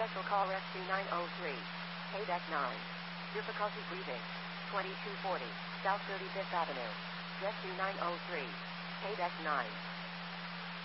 Special call SC903. Payback 9. Difficulty breathing. 2240 South 35th Avenue. SC903. Payback 9.